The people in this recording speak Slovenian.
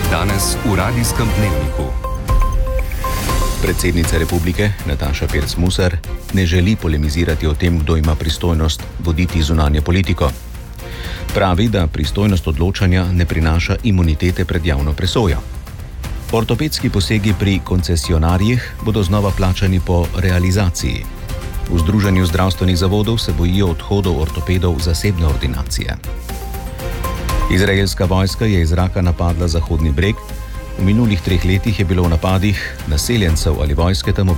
Danes v Radijskem dnevniku. Predsednica republike Nataša Pirc Musar ne želi polemizirati o tem, kdo ima pristojnost voditi zunanjo politiko. Pravi, da pristojnost odločanja ne prinaša imunitete pred javno presojo. Ortopedski posegi pri koncesionarjih bodo znova plačani po realizaciji. V Združenju zdravstvenih zavodov se bojijo odhodov ortopedov v zasebne ordinacije. Izraelska vojska je iz zraka napadla Zahodni breg. V minulih 3 letih je bilo v napadih naseljencev ali vojske tam